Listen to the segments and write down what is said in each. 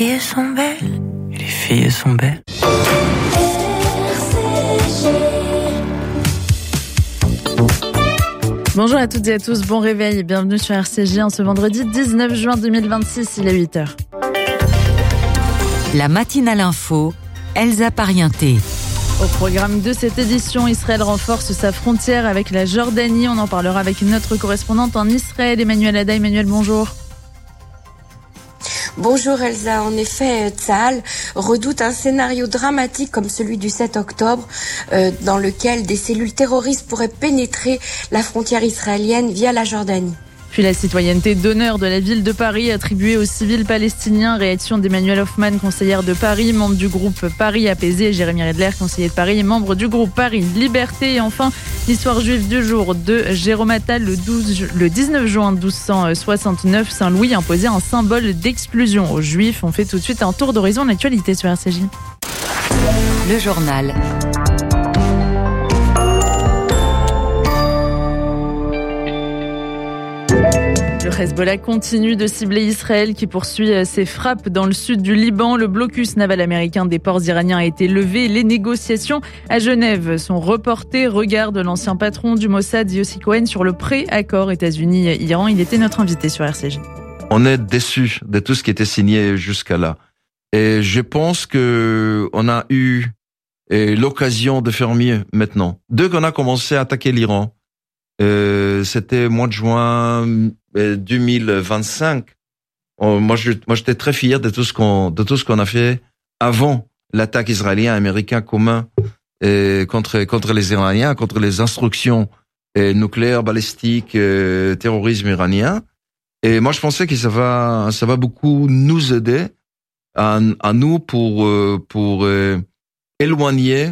Les filles sont belles. Et les filles sont belles. Bonjour à toutes et à tous, bon réveil et bienvenue sur RCJ en ce vendredi 19 juin 2026, il est 8h. La matinale info, Elsa Parienté. Au programme de cette édition, Israël renforce sa frontière avec la Jordanie. On en parlera avec notre correspondante en Israël, Emmanuel Ada. Emmanuel, bonjour. Bonjour Elsa, en effet, Tsahal redoute un scénario dramatique comme celui du 7 octobre, dans lequel des cellules terroristes pourraient pénétrer la frontière israélienne via la Jordanie. Puis la citoyenneté d'honneur de la ville de Paris attribuée aux civils palestiniens. Réaction d'Emmanuel Hoffman, conseillère de Paris, membre du groupe Paris Apaisé, et Jérémy Redler, conseiller de Paris et membre du groupe Paris Liberté. Et enfin, l'histoire juive du jour de Jérôme Attal. Le 19 juin 1269, Saint-Louis imposait un symbole d'exclusion aux Juifs. On fait tout de suite un tour d'horizon de l'actualité sur RCJ. Le journal. Le Hezbollah continue de cibler Israël qui poursuit ses frappes dans le sud du Liban. Le blocus naval américain des ports iraniens a été levé. Les négociations à Genève sont reportées. Regarde l'ancien patron du Mossad, Yossi Cohen, sur le pré-accord États-Unis-Iran. Il était notre invité sur RCJ. On est déçus de tout ce qui était signé jusqu'à là. Et je pense que on a eu l'occasion de faire mieux maintenant. Dès qu'on a commencé à attaquer l'Iran, c'était mois de juin 2025. Moi, j'étais très fier de tout ce qu'on a fait avant l'attaque israélien-américain commun contre les Iraniens, contre les instructions nucléaires, balistiques, terrorisme iranien. Et moi, je pensais que ça va beaucoup nous aider à nous pour éloigner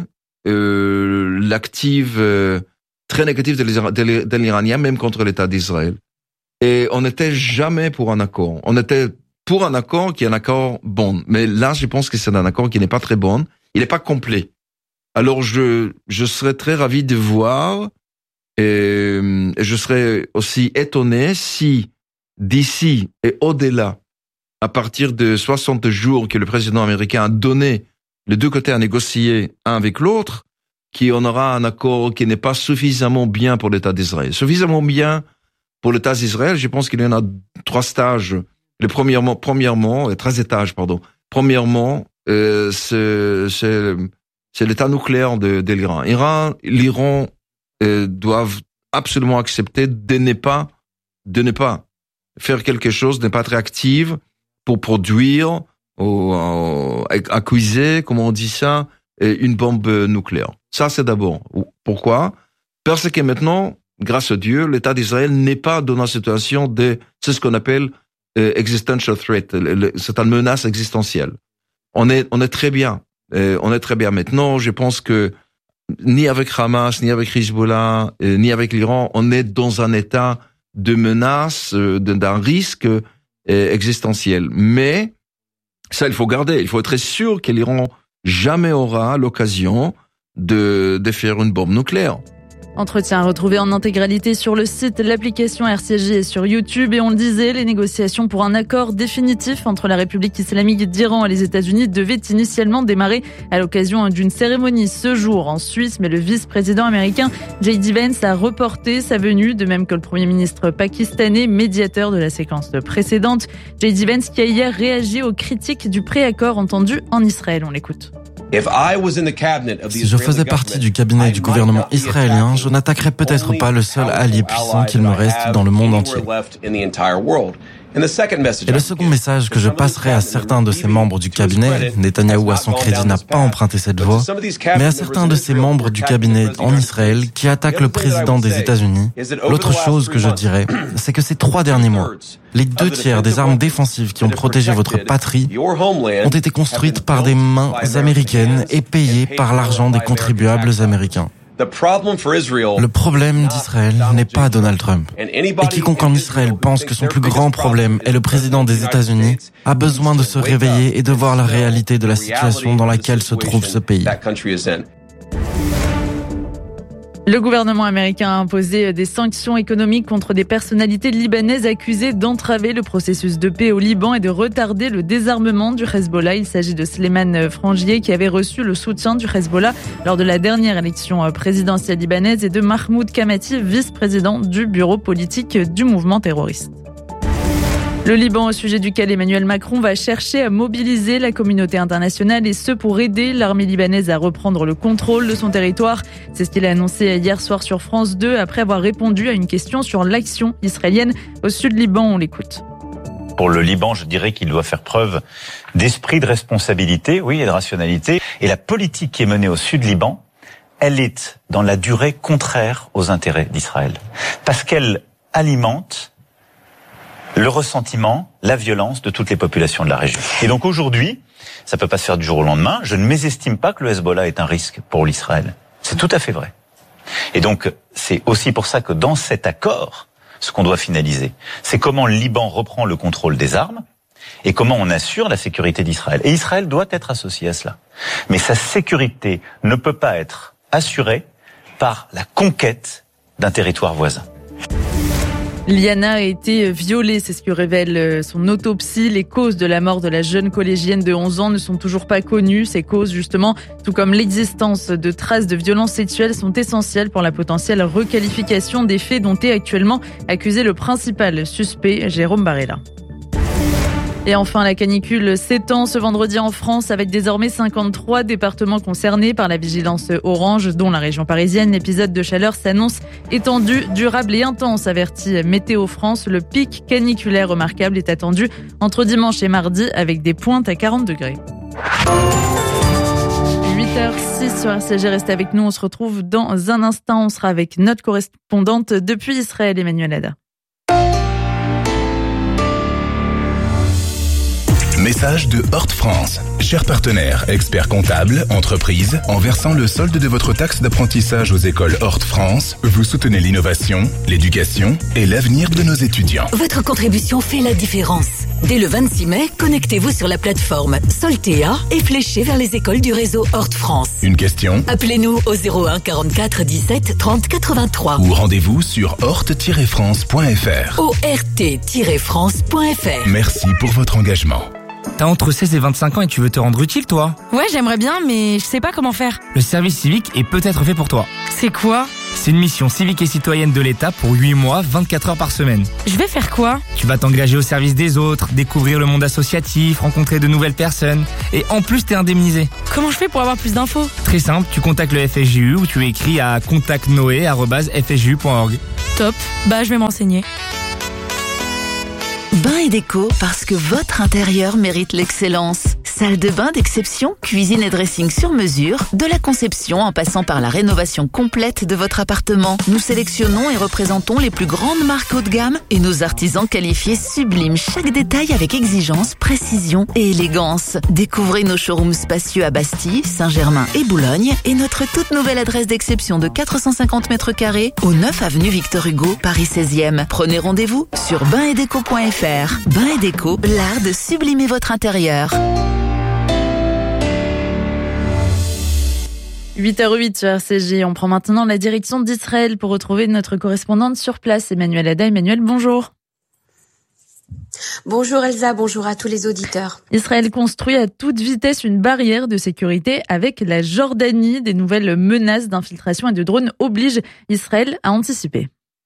l'active très négative de l'Iranien, même contre l'État d'Israël. Et on n'était jamais pour un accord. On était pour un accord qui est un accord bon. Mais là, je pense que c'est un accord qui n'est pas très bon. Il n'est pas complet. Alors, je serais très ravi de voir, et je serais aussi étonné si, d'ici et au-delà, à partir de 60 jours que le président américain a donné les deux côtés à négocier un avec l'autre, qu'on aura un accord qui n'est pas suffisamment bien pour l'État d'Israël. Suffisamment bien pour l'État d'Israël, je pense qu'il y en a 3 stages. Premièrement, 13 étages, pardon. Premièrement, c'est l'État nucléaire de l'Iran. L'Iran doivent absolument accepter de ne pas faire quelque chose, de ne pas être active pour produire ou accuser, comment on dit ça, une bombe nucléaire. Ça, c'est d'abord. Pourquoi? Parce que maintenant, grâce à Dieu, l'État d'Israël n'est pas dans une situation c'est ce qu'on appelle existential threat. C'est une menace existentielle. On est très bien. On est très bien. Maintenant, je pense que ni avec Hamas, ni avec Hezbollah, ni avec l'Iran, on est dans un état de menace, d'un risque existentiel. Mais ça, il faut garder. Il faut être sûr que l'Iran jamais aura l'occasion de faire une bombe nucléaire. Entretien retrouvé en intégralité sur le site, l'application RCJ et sur YouTube. Et on le disait, les négociations pour un accord définitif entre la République islamique d'Iran et les États-Unis devaient initialement démarrer à l'occasion d'une cérémonie ce jour en Suisse. Mais le vice-président américain J.D. Vance a reporté sa venue, de même que le premier ministre pakistanais, médiateur de la séquence précédente. J.D. Vance qui a hier réagi aux critiques du pré-accord entendu en Israël. On l'écoute. Si je faisais partie du cabinet du gouvernement israélien, je n'attaquerais peut-être pas le seul allié puissant qu'il me reste dans le monde entier. Et le second message que je passerai à certains de ces membres du cabinet, Netanyahou à son crédit n'a pas emprunté cette voie, mais à certains de ces membres du cabinet en Israël qui attaquent le président des États-Unis, l'autre chose que je dirais, c'est que ces 3 derniers mois, les 2 tiers des armes défensives qui ont protégé votre patrie ont été construites par des mains américaines et payées par l'argent des contribuables américains. Le problème d'Israël n'est pas Donald Trump. Et quiconque en Israël pense que son plus grand problème est le président des États-Unis a besoin de se réveiller et de voir la réalité de la situation dans laquelle se trouve ce pays. Le gouvernement américain a imposé des sanctions économiques contre des personnalités libanaises accusées d'entraver le processus de paix au Liban et de retarder le désarmement du Hezbollah. Il s'agit de Slimane Frangieh qui avait reçu le soutien du Hezbollah lors de la dernière élection présidentielle libanaise et de Mahmoud Kamati, vice-président du bureau politique du mouvement terroriste. Le Liban, au sujet duquel Emmanuel Macron va chercher à mobiliser la communauté internationale et ce pour aider l'armée libanaise à reprendre le contrôle de son territoire. C'est ce qu'il a annoncé hier soir sur France 2 après avoir répondu à une question sur l'action israélienne au sud Liban. On l'écoute. Pour le Liban, je dirais qu'il doit faire preuve d'esprit de responsabilité, oui, et de rationalité. Et la politique qui est menée au sud Liban, elle est dans la durée contraire aux intérêts d'Israël. Parce qu'elle alimente le ressentiment, la violence de toutes les populations de la région. Et donc aujourd'hui, ça peut pas se faire du jour au lendemain, je ne mésestime pas que le Hezbollah est un risque pour l'Israël. C'est tout à fait vrai. Et donc, c'est aussi pour ça que dans cet accord, ce qu'on doit finaliser, c'est comment le Liban reprend le contrôle des armes et comment on assure la sécurité d'Israël. Et Israël doit être associé à cela. Mais sa sécurité ne peut pas être assurée par la conquête d'un territoire voisin. Liana a été violée, c'est ce que révèle son autopsie. Les causes de la mort de la jeune collégienne de 11 ans ne sont toujours pas connues. Ces causes, justement, tout comme l'existence de traces de violences sexuelles, sont essentielles pour la potentielle requalification des faits dont est actuellement accusé le principal suspect, Jérôme Barella. Et enfin, la canicule s'étend ce vendredi en France avec désormais 53 départements concernés par la vigilance orange, dont la région parisienne. L'épisode de chaleur s'annonce étendu, durable et intense, avertit Météo France. Le pic caniculaire remarquable est attendu entre dimanche et mardi avec des pointes à 40 degrés. 8h06 sur RCG, restez avec nous. On se retrouve dans un instant. On sera avec notre correspondante depuis Israël, Emmanuel Ada. Message de Horte France. Chers partenaires, experts comptables, entreprises, en versant le solde de votre taxe d'apprentissage aux écoles Horte France, vous soutenez l'innovation, l'éducation et l'avenir de nos étudiants. Votre contribution fait la différence. Dès le 26 mai, connectez-vous sur la plateforme Soltea et fléchez vers les écoles du réseau Horte France. Une question ? Appelez-nous au 01 44 17 30 83. Ou rendez-vous sur horte-france.fr. ORT-France.fr. Merci pour votre engagement. T'as entre 16 et 25 ans et tu veux te rendre utile, toi ? Ouais, j'aimerais bien, mais je sais pas comment faire. Le service civique est peut-être fait pour toi. C'est quoi ? C'est une mission civique et citoyenne de l'État pour 8 mois, 24 heures par semaine. Je vais faire quoi ? Tu vas t'engager au service des autres, découvrir le monde associatif, rencontrer de nouvelles personnes. Et en plus, t'es indemnisé. Comment je fais pour avoir plus d'infos ? Très simple, tu contactes le FSJU ou tu écris à contactnoé@fsju.org. Top, bah je vais m'enseigner. Bain et déco, parce que votre intérieur mérite l'excellence. Salle de bain d'exception, cuisine et dressing sur mesure, de la conception en passant par la rénovation complète de votre appartement. Nous sélectionnons et représentons les plus grandes marques haut de gamme et nos artisans qualifiés subliment chaque détail avec exigence, précision et élégance. Découvrez nos showrooms spacieux à Bastille, Saint-Germain et Boulogne et notre toute nouvelle adresse d'exception de 450 mètres carrés au 9 avenue Victor Hugo, Paris 16e. Prenez rendez-vous sur bainetdeco.fr. Bain et déco, l'art de sublimer votre intérieur. 8h08 sur RCG. On prend maintenant la direction d'Israël pour retrouver notre correspondante sur place, Emmanuel Ada. Emmanuel, bonjour. Bonjour Elsa, bonjour à tous les auditeurs. Israël construit à toute vitesse une barrière de sécurité avec la Jordanie. Des nouvelles menaces d'infiltration et de drones obligent Israël à anticiper.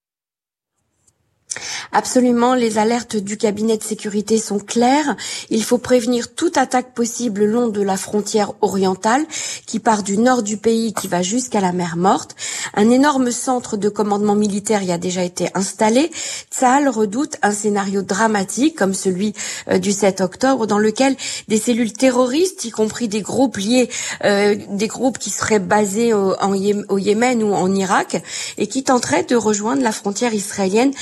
Absolument, les alertes du cabinet de sécurité sont claires. Il faut prévenir toute attaque possible le long de la frontière orientale qui part du nord du pays, qui va jusqu'à la mer Morte. Un énorme centre de commandement militaire y a déjà été installé. Tsahal redoute un scénario dramatique comme celui du 7 octobre dans lequel des cellules terroristes, y compris des groupes liés, des groupes qui seraient basés au Yémen ou en Irak et qui tenteraient de rejoindre la frontière israélienne via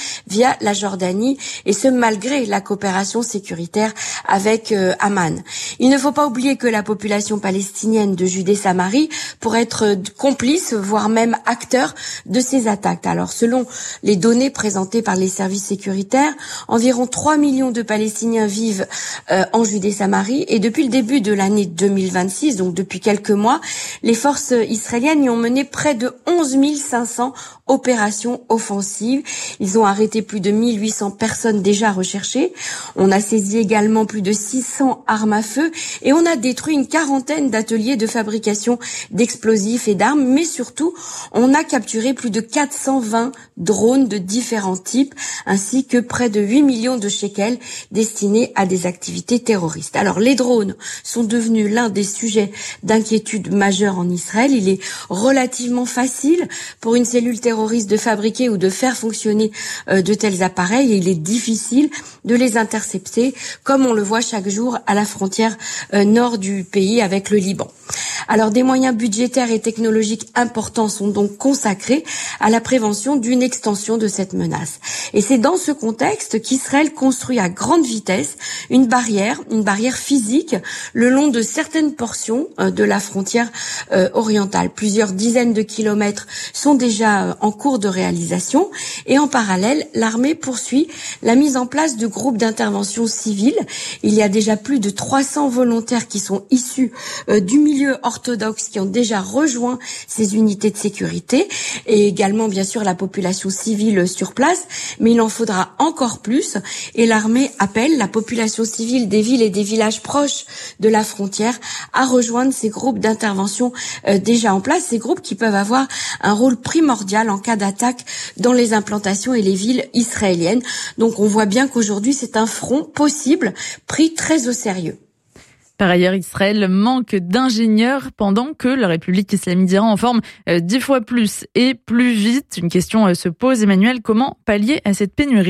via la Jordanie, et ce malgré la coopération sécuritaire avec Amman. Il ne faut pas oublier que la population palestinienne de Judée-Samarie pourrait être complice, voire même acteur de ces attaques. Alors, selon les données présentées par les services sécuritaires, environ 3 millions de Palestiniens vivent en Judée-Samarie, et depuis le début de l'année 2026, donc depuis quelques mois, les forces israéliennes y ont mené près de 11 500 opérations offensives. Ils ont arrêté plus de 1800 personnes déjà recherchées. On a saisi également plus de 600 armes à feu et on a détruit une quarantaine d'ateliers de fabrication d'explosifs et d'armes, mais surtout, on a capturé plus de 420 drones de différents types, ainsi que près de 8 millions de shekels destinés à des activités terroristes. Alors, les drones sont devenus l'un des sujets d'inquiétude majeure en Israël. Il est relativement facile pour une cellule terroriste de fabriquer ou de faire fonctionner de tels appareils, et il est difficile de les intercepter, comme on le voit chaque jour à la frontière nord du pays avec le Liban. Alors, des moyens budgétaires et technologiques importants sont donc consacrés à la prévention d'une extension de cette menace. Et c'est dans ce contexte qu'Israël construit à grande vitesse une barrière physique le long de certaines portions de la frontière orientale. Plusieurs dizaines de kilomètres sont déjà en cours de réalisation, et en parallèle, l'armée poursuit la mise en place de groupes d'intervention civile. Il y a déjà plus de 300 volontaires qui sont issus du milieu orthodoxe qui ont déjà rejoint ces unités de sécurité, et également bien sûr la population civile sur place, mais il en faudra encore plus, et l'armée appelle la population civile des villes et des villages proches de la frontière à rejoindre ces groupes d'intervention déjà en place, ces groupes qui peuvent avoir un rôle primordial en cas d'attaque dans les implantations et les villes israéliennes. Donc on voit bien qu'aujourd'hui c'est un front possible pris très au sérieux. Par ailleurs, Israël manque d'ingénieurs pendant que la République islamique d'Iran en forme 10 fois plus et plus vite. Une question se pose, Emmanuel, comment pallier à cette pénurie ?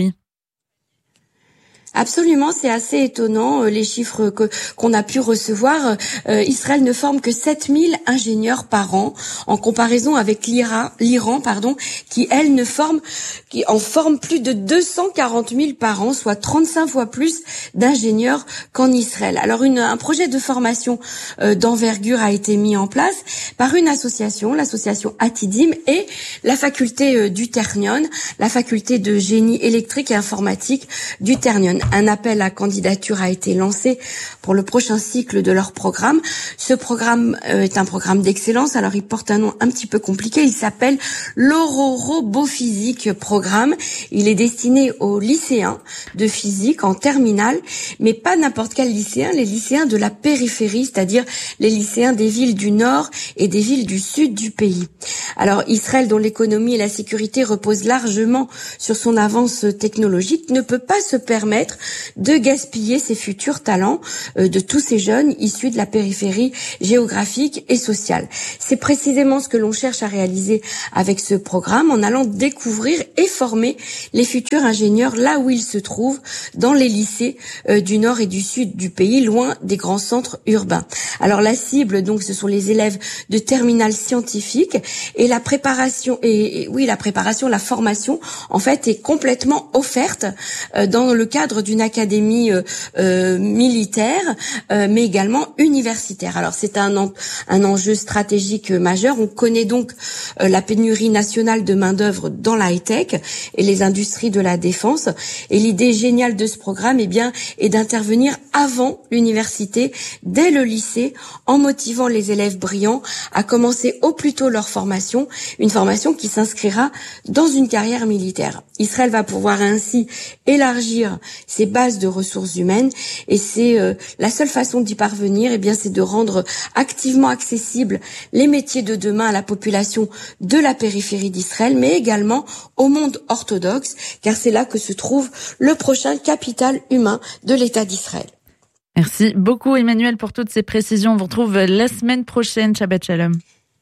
Absolument, c'est assez étonnant les chiffres qu'on a pu recevoir. Israël ne forme que 7000 ingénieurs par an, en comparaison avec l'Iran, qui en forme plus de 240 000 par an, soit 35 fois plus d'ingénieurs qu'en Israël. Alors un projet de formation d'envergure a été mis en place par une association, l'association Atidim, et la faculté du Ternion, la faculté de génie électrique et informatique du Ternion. Un appel à candidature a été lancé pour le prochain cycle de leur programme. Ce programme est un programme d'excellence. Alors, il porte un nom un petit peu compliqué. Il s'appelle l'Eurorobophysique Programme. Il est destiné aux lycéens de physique en terminale, mais pas n'importe quel lycéen, les lycéens de la périphérie, c'est-à-dire les lycéens des villes du nord et des villes du sud du pays. Alors, Israël, dont l'économie et la sécurité reposent largement sur son avance technologique, ne peut pas se permettre de gaspiller ses futurs talents de tous ces jeunes issus de la périphérie géographique et sociale. C'est précisément ce que l'on cherche à réaliser avec ce programme, en allant découvrir et former les futurs ingénieurs là où ils se trouvent, dans les lycées du nord et du sud du pays, loin des grands centres urbains. Alors la cible, donc, ce sont les élèves de terminale scientifique, et la formation, en fait, est complètement offerte dans le cadre d'une académie militaire, mais également universitaire. Alors c'est un enjeu stratégique majeur. On connaît donc la pénurie nationale de main-d'œuvre dans la high-tech et les industries de la défense. Et l'idée géniale de ce programme, est d'intervenir avant l'université, dès le lycée, en motivant les élèves brillants à commencer au plus tôt leur formation, une formation qui s'inscrira dans une carrière militaire. Israël va pouvoir ainsi élargir ses bases de ressources humaines, et c'est la seule façon d'y parvenir, c'est de rendre activement accessibles les métiers de demain à la population de la périphérie d'Israël, mais également au monde orthodoxe, car c'est là que se trouve le prochain capital humain de l'État d'Israël. Merci beaucoup Emmanuel pour toutes ces précisions. On vous retrouve la semaine prochaine. Shabbat Shalom.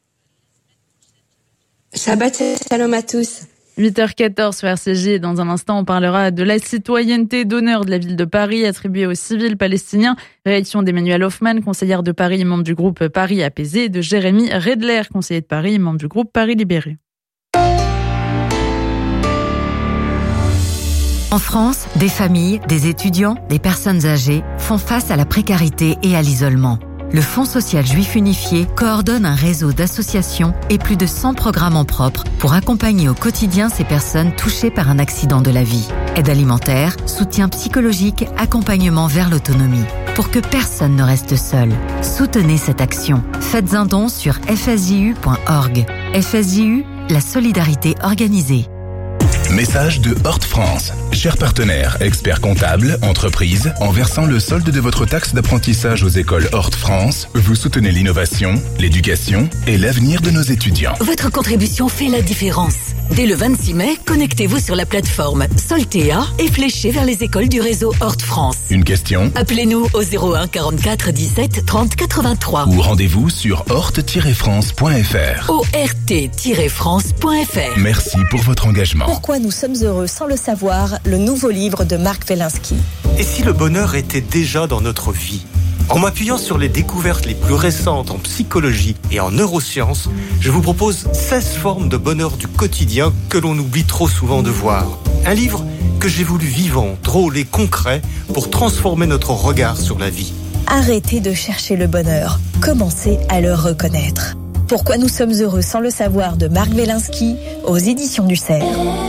Shabbat Shalom à tous. 8h14 sur RCJ, et dans un instant on parlera de la citoyenneté d'honneur de la ville de Paris attribuée aux civils palestiniens. Réaction d'Emmanuel Hoffman, conseillère de Paris, membre du groupe Paris Apaisé, et de Jérémy Redler, conseiller de Paris, membre du groupe Paris Libéré. En France, des familles, des étudiants, des personnes âgées font face à la précarité et à l'isolement. Le Fonds social juif unifié coordonne un réseau d'associations et plus de 100 programmes en propre pour accompagner au quotidien ces personnes touchées par un accident de la vie. Aide alimentaire, soutien psychologique, accompagnement vers l'autonomie. Pour que personne ne reste seul, soutenez cette action. Faites un don sur fsju.org. FSJU, la solidarité organisée. Message de Hort France. Chers partenaires, experts comptables, entreprises, en versant le solde de votre taxe d'apprentissage aux écoles Hort France, vous soutenez l'innovation, l'éducation et l'avenir de nos étudiants. Votre contribution fait la différence. Dès le 26 mai, connectez-vous sur la plateforme Soltea et fléchez vers les écoles du réseau Hort France. Une question ? Appelez-nous au 01 44 17 30 83. Ou rendez-vous sur hort-france.fr. ORT-France.fr. Merci pour votre engagement. Pourquoi nous sommes heureux sans le savoir, le nouveau livre de Marc Wielinski. Et si le bonheur était déjà dans notre vie ? En m'appuyant sur les découvertes les plus récentes en psychologie et en neurosciences, je vous propose 16 formes de bonheur du quotidien que l'on oublie trop souvent de voir. Un livre que j'ai voulu vivant, drôle et concret pour transformer notre regard sur la vie. Arrêtez de chercher le bonheur, commencez à le reconnaître. Pourquoi nous sommes heureux sans le savoir de Marc Wielinski aux éditions du Cerf.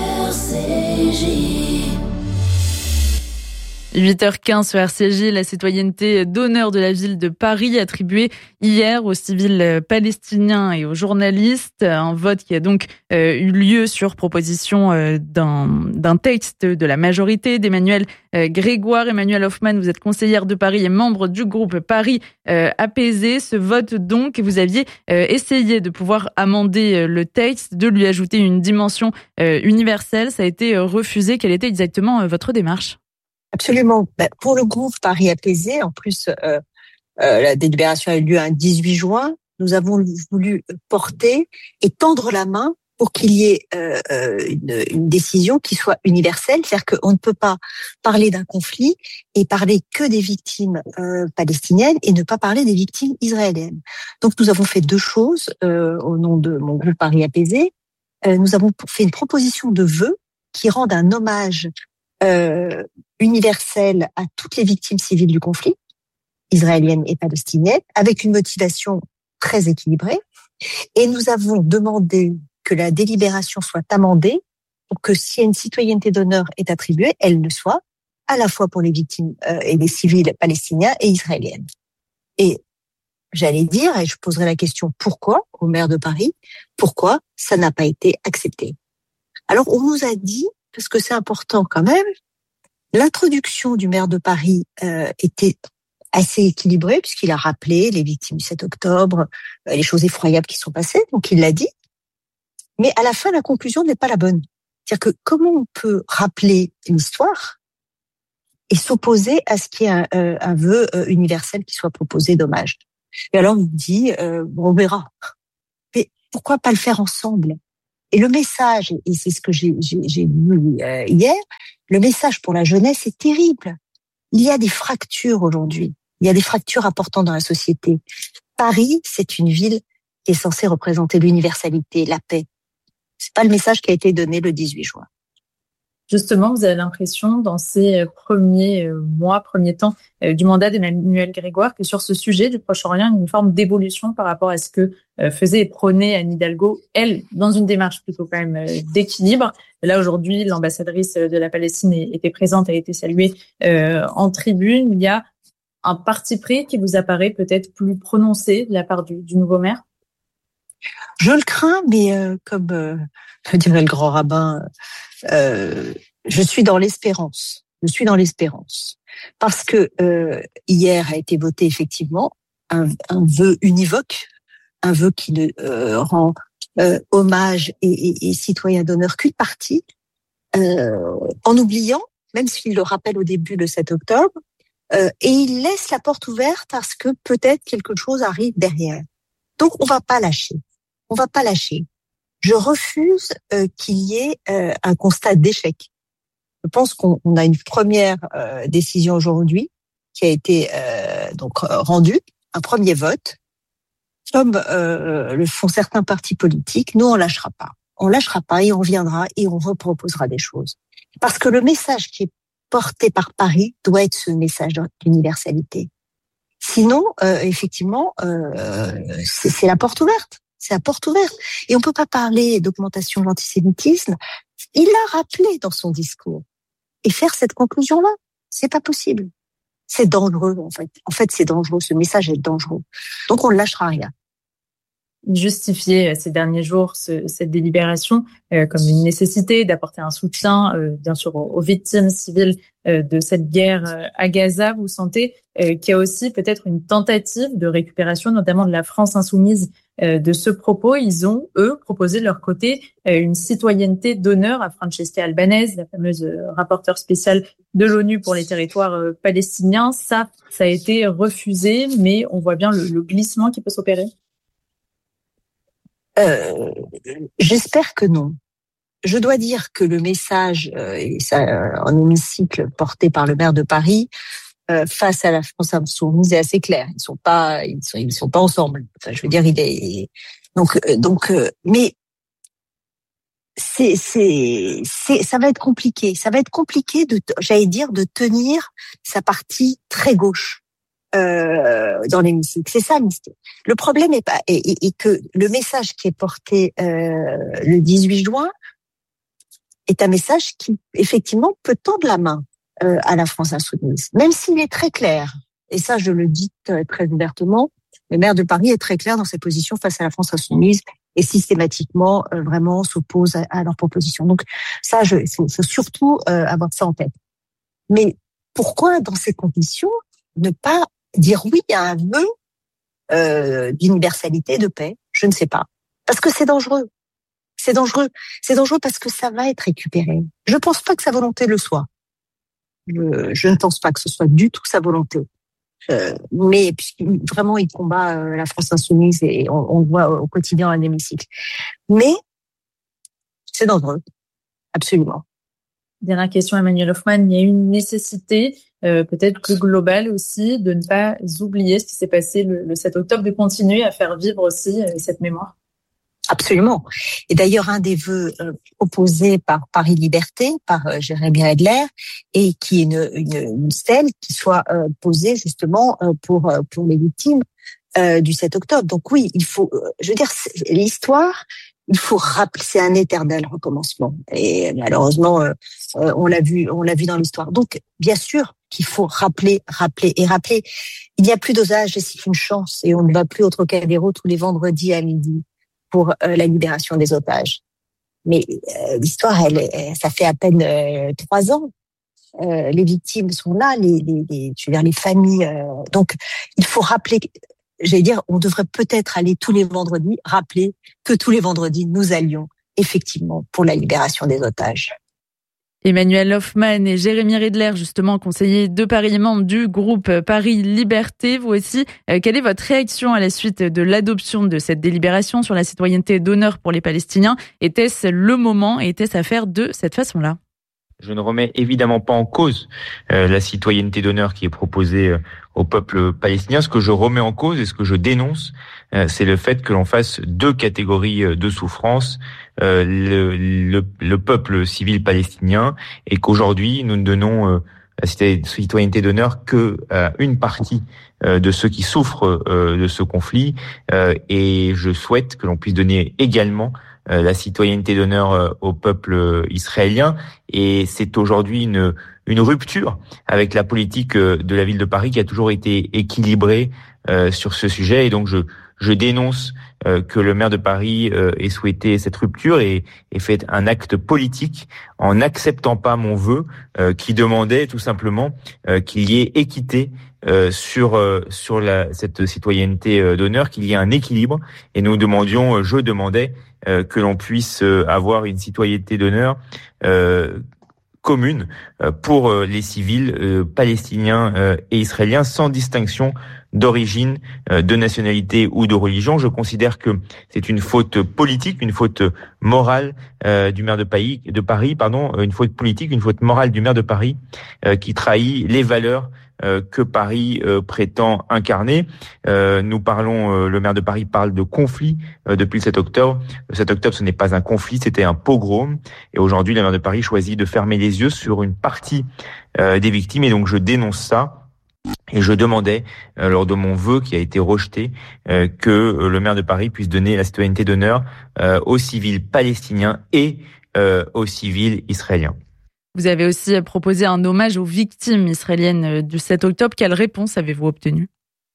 8h15 sur RCJ, la citoyenneté d'honneur de la ville de Paris attribuée hier aux civils palestiniens et aux journalistes. Un vote qui a donc eu lieu sur proposition d'un texte de la majorité d'Emmanuel Grégoire. Emmanuel Hoffmann, vous êtes conseillère de Paris et membre du groupe Paris Apaisé. Ce vote donc, vous aviez essayé de pouvoir amender le texte, de lui ajouter une dimension universelle. Ça a été refusé. Quelle était exactement votre démarche ? Absolument. Pour le groupe Paris Apaisé, en plus, la délibération a eu lieu un 18 juin. Nous avons voulu porter et tendre la main pour qu'il y ait une décision qui soit universelle. C'est-à-dire qu'on ne peut pas parler d'un conflit et parler que des victimes palestiniennes et ne pas parler des victimes israéliennes. Donc nous avons fait deux choses au nom de mon groupe Paris Apaisé. Nous avons fait une proposition de vœu qui rende un hommage universelle à toutes les victimes civiles du conflit, israéliennes et palestiniennes, avec une motivation très équilibrée. Et nous avons demandé que la délibération soit amendée pour que si une citoyenneté d'honneur est attribuée, elle le soit à la fois pour les victimes et les civils palestiniens et israéliennes. Et j'allais dire, et je poserai la question pourquoi au maire de Paris, pourquoi ça n'a pas été accepté. Alors on nous a dit, parce que c'est important quand même, l'introduction du maire de Paris était assez équilibrée puisqu'il a rappelé les victimes du 7 octobre, les choses effroyables qui sont passées, donc il l'a dit. Mais à la fin, la conclusion n'est pas la bonne. C'est-à-dire que comment on peut rappeler une histoire et s'opposer à ce qui est un vœu universel qui soit proposé d'hommage. Et alors on dit, on verra. Mais pourquoi pas le faire ensemble ? Et le message, et c'est ce que j'ai lu hier, le message pour la jeunesse est terrible. Il y a des fractures aujourd'hui. Il y a des fractures importantes dans la société. Paris, c'est une ville qui est censée représenter l'universalité, la paix. C'est pas le message qui a été donné le 18 juin. Justement, vous avez l'impression, dans ces premiers premiers temps du mandat d'Emmanuel Grégoire, que sur ce sujet du Proche-Orient, il y a une forme d'évolution par rapport à ce que faisait et prônait Anne Hidalgo, elle, dans une démarche plutôt quand même d'équilibre. Là, aujourd'hui, l'ambassadrice de la Palestine était présente, a été saluée en tribune. Il y a un parti pris qui vous apparaît peut-être plus prononcé de la part du nouveau maire ? Je le crains, mais comme dirait le grand rabbin, je suis dans l'espérance. Je suis dans l'espérance. Parce que hier a été voté effectivement un vœu univoque, un vœu qui ne rend hommage et citoyen d'honneur qu'une partie, en oubliant, même s'il le rappelle au début le 7 octobre, et il laisse la porte ouverte parce que peut-être quelque chose arrive derrière. Donc on va pas lâcher. On va pas lâcher. Je refuse qu'il y ait un constat d'échec. Je pense qu'on a une première décision aujourd'hui qui a été donc rendue, un premier vote, comme le font certains partis politiques. Nous, on lâchera pas. On lâchera pas et on reviendra et on reproposera des choses. Parce que le message qui est porté par Paris doit être ce message d'universalité. Sinon, effectivement, c'est la porte ouverte. C'est la porte ouverte. Et on peut pas parler d'augmentation de l'antisémitisme. Il l'a rappelé dans son discours. Et faire cette conclusion-là, c'est pas possible. C'est dangereux, en fait. En fait, c'est dangereux. Ce message est dangereux. Donc, on ne lâchera rien. Justifier ces derniers jours cette délibération comme une nécessité d'apporter un soutien, bien sûr, aux victimes civiles de cette guerre à Gaza. Vous sentez qu'il y a aussi peut-être une tentative de récupération, notamment de la France insoumise, de ce propos. Ils ont, eux, proposé de leur côté une citoyenneté d'honneur à Francesca Albanese, la fameuse rapporteure spéciale de l'ONU pour les territoires palestiniens. Ça a été refusé, mais on voit bien le glissement qui peut s'opérer. J'espère que non. Je dois dire que le message, et ça, en hémicycle porté par le maire de Paris, face à la France insoumise est assez clair. Ils sont pas ensemble. Enfin, je veux dire, mais ça va être compliqué. Ça va être compliqué de tenir sa partie très gauche. Dans l'hémicycle. C'est ça l'histoire. Le problème est que le message qui est porté le 18 juin est un message qui, effectivement, peut tendre la main à la France insoumise, même s'il est très clair. Et ça, je le dis très ouvertement, le maire de Paris est très clair dans ses positions face à la France insoumise et systématiquement vraiment s'oppose à leurs propositions. Donc ça, il faut surtout avoir ça en tête. Mais pourquoi, dans ces conditions, ne pas dire oui à un vœu d'universalité, de paix? Je ne sais pas. Parce que c'est dangereux. C'est dangereux. C'est dangereux parce que ça va être récupéré. Je ne pense pas que sa volonté le soit. Je ne pense pas que ce soit du tout sa volonté. Mais vraiment, il combat la France insoumise et on le voit au quotidien à l'hémicycle. Mais c'est dangereux. Absolument. Dernière question, Emmanuel Hoffmann. Il y a une nécessité peut-être plus globale aussi de ne pas oublier ce qui s'est passé le 7 octobre, de continuer à faire vivre aussi cette mémoire. Absolument. Et d'ailleurs, un des vœux proposés par Paris Liberté, par Jérémy Adler, et qui est une stèle qui soit posée justement pour les victimes du 7 octobre. Donc oui, il faut, je veux dire, l'histoire, il faut rappeler, c'est un éternel recommencement. Et malheureusement, on l'a vu dans l'histoire. Donc, bien sûr qu'il faut rappeler. Il n'y a plus d'osages et c'est une chance. Et on ne va plus au Trocadéro tous les vendredis à midi pour la libération des otages. Mais l'histoire, ça fait à peine 3 ans. Les victimes sont là, les familles. Donc, il faut rappeler. J'allais dire, on devrait peut-être aller tous les vendredis, rappeler que tous les vendredis, nous allions effectivement pour la libération des otages. Emmanuel Hoffmann et Jérémy Redler, justement conseillers de Paris, membres du groupe Paris Liberté. Vous aussi, quelle est votre réaction à la suite de l'adoption de cette délibération sur la citoyenneté d'honneur pour les Palestiniens? Était-ce le moment et était-ce à faire de cette façon-là? Je ne remets évidemment pas en cause la citoyenneté d'honneur qui est proposée au peuple palestinien. Ce que je remets en cause et ce que je dénonce, c'est le fait que l'on fasse 2 catégories de souffrance, le peuple civil palestinien, et qu'aujourd'hui nous ne donnons la citoyenneté d'honneur que à une partie de ceux qui souffrent de ce conflit, et je souhaite que l'on puisse donner également la citoyenneté d'honneur au peuple israélien. Et c'est aujourd'hui une rupture avec la politique de la ville de Paris qui a toujours été équilibrée sur ce sujet. Et donc je dénonce que le maire de Paris ait souhaité cette rupture et fait un acte politique en n'acceptant pas mon vœu qui demandait tout simplement qu'il y ait équité sur cette citoyenneté d'honneur, qu'il y ait un équilibre. Et je demandais que l'on puisse avoir une citoyenneté d'honneur commune pour les civils palestiniens et israéliens, sans distinction d'origine, de nationalité ou de religion. Je considère que c'est une faute politique, une faute morale du maire de Paris, une faute politique, une faute morale du maire de Paris qui trahit les valeurs que Paris prétend incarner. Le maire de Paris parle de conflit depuis le 7 octobre. Le 7 octobre, ce n'est pas un conflit, c'était un pogrom. Et aujourd'hui, le maire de Paris choisit de fermer les yeux sur une partie des victimes. Et donc, je dénonce ça. Et je demandais, lors de mon vœu qui a été rejeté, que le maire de Paris puisse donner la citoyenneté d'honneur aux civils palestiniens et aux civils israéliens. Vous avez aussi proposé un hommage aux victimes israéliennes du 7 octobre. Quelle réponse avez-vous obtenue ?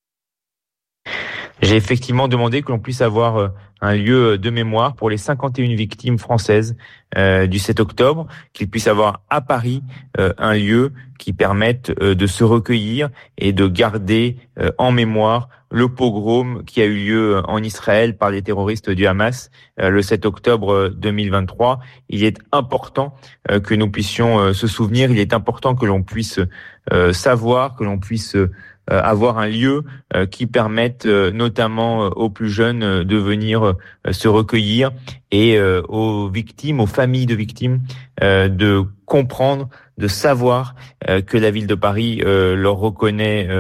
J'ai effectivement demandé que l'on puisse avoir un lieu de mémoire pour les 51 victimes françaises du 7 octobre, qu'il puisse avoir à Paris un lieu qui permette de se recueillir et de garder en mémoire le pogrom qui a eu lieu en Israël par les terroristes du Hamas le 7 octobre 2023. Il est important que nous puissions se souvenir, il est important que l'on puisse savoir, que l'on puisse avoir un lieu qui permette notamment aux plus jeunes de venir se recueillir et aux victimes, aux familles de victimes de comprendre, de savoir que la ville de Paris leur reconnaît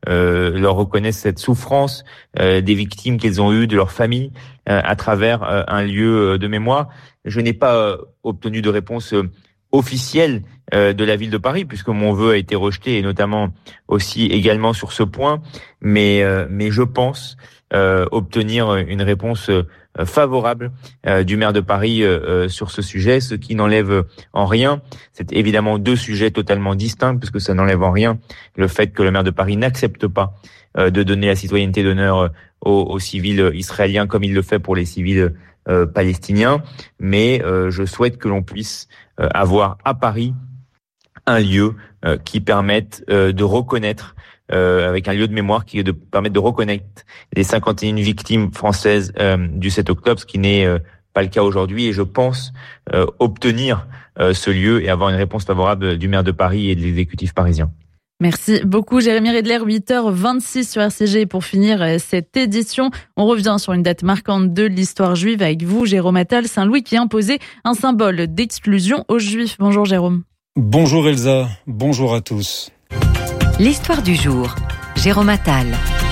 cette souffrance des victimes qu'ils ont eues, de leur famille, à travers un lieu de mémoire. Je n'ai pas obtenu de réponse officielle de la ville de Paris, puisque mon vœu a été rejeté, et notamment aussi également sur ce point, mais je pense obtenir une réponse favorable du maire de Paris sur ce sujet, ce qui n'enlève en rien. C'est évidemment deux sujets totalement distincts, puisque ça n'enlève en rien le fait que le maire de Paris n'accepte pas de donner la citoyenneté d'honneur aux civils israéliens comme il le fait pour les civils palestiniens, mais je souhaite que l'on puisse avoir à Paris un lieu qui permette de reconnaître, avec un lieu de mémoire qui permette de reconnaître les 51 victimes françaises du 7 octobre, ce qui n'est pas le cas aujourd'hui, et je pense obtenir ce lieu et avoir une réponse favorable du maire de Paris et de l'exécutif parisien. Merci beaucoup Jérémy Redler, 8h26 sur RCG. Pour finir cette édition, on revient sur une date marquante de l'histoire juive avec vous, Jérôme Attal, Saint-Louis qui imposait un symbole d'exclusion aux Juifs. Bonjour Jérôme. Bonjour Elsa, bonjour à tous. L'histoire du jour, Jérôme Attal.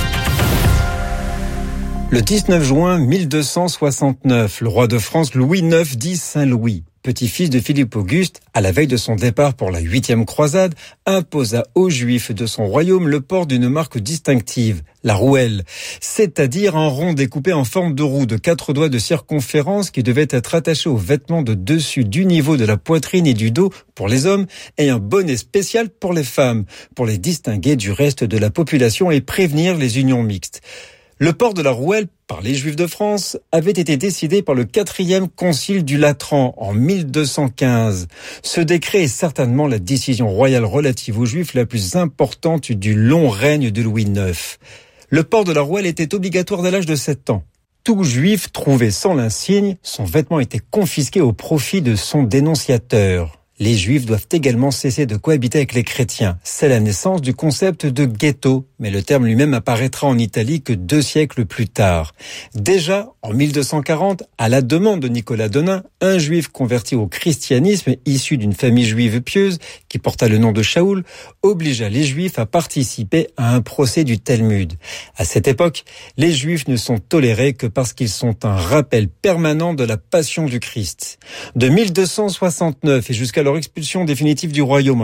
Le 19 juin 1269, le roi de France Louis IX dit Saint-Louis, petit-fils de Philippe Auguste, à la veille de son départ pour la 8e croisade, imposa aux Juifs de son royaume le port d'une marque distinctive, la rouelle, c'est-à-dire un rond découpé en forme de roue de 4 doigts de circonférence qui devait être attaché aux vêtements de dessus du niveau de la poitrine et du dos pour les hommes et un bonnet spécial pour les femmes, pour les distinguer du reste de la population et prévenir les unions mixtes. Le port de la rouelle par les Juifs de France avait été décidé par le 4e concile du Latran en 1215. Ce décret est certainement la décision royale relative aux Juifs la plus importante du long règne de Louis IX. Le port de la rouelle était obligatoire dès l'âge de 7 ans. Tout Juif trouvé sans l'insigne, son vêtement était confisqué au profit de son dénonciateur. Les Juifs doivent également cesser de cohabiter avec les chrétiens. C'est la naissance du concept de ghetto, mais le terme lui-même apparaîtra en Italie que 2 siècles plus tard. Déjà, en 1240, à la demande de Nicolas Donin, un Juif converti au christianisme, issu d'une famille juive pieuse, qui porta le nom de Shaoul, obligea les Juifs à participer à un procès du Talmud. À cette époque, les Juifs ne sont tolérés que parce qu'ils sont un rappel permanent de la passion du Christ. De 1269 et jusqu'à leur expulsion définitive du royaume en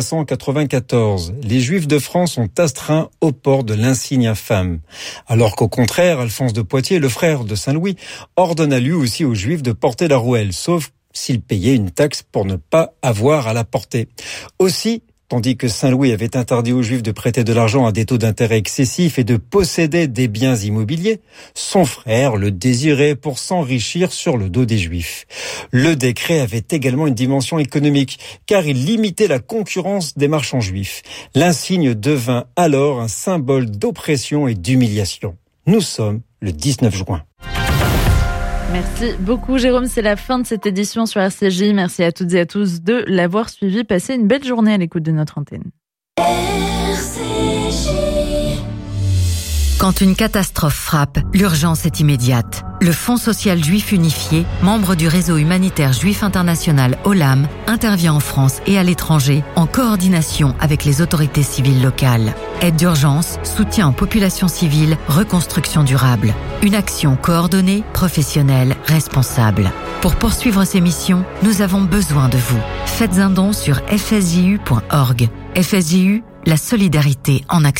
1394, les Juifs de France ont astreint au port de l'insigne infâme. Alors qu'au contraire, Alphonse de Poitiers, le frère de Saint-Louis, ordonna lui aussi aux Juifs de porter la rouelle, sauf s'ils payaient une taxe pour ne pas avoir à la porter. Aussi, tandis que Saint-Louis avait interdit aux Juifs de prêter de l'argent à des taux d'intérêt excessifs et de posséder des biens immobiliers, son frère le désirait pour s'enrichir sur le dos des Juifs. Le décret avait également une dimension économique, car il limitait la concurrence des marchands juifs. L'insigne devint alors un symbole d'oppression et d'humiliation. Nous sommes le 19 juin. Merci beaucoup Jérôme, c'est la fin de cette édition sur RCJ. Merci à toutes et à tous de l'avoir suivi. Passez une belle journée à l'écoute de notre antenne. Quand Quand une catastrophe frappe, l'urgence est immédiate. Le Fonds social juif unifié, membre du réseau humanitaire juif international OLAM, intervient en France et à l'étranger en coordination avec les autorités civiles locales. Aide d'urgence, soutien aux populations civiles, reconstruction durable. Une action coordonnée, professionnelle, responsable. Pour poursuivre ces missions, nous avons besoin de vous. Faites un don sur fsju.org. FSJU, la solidarité en action.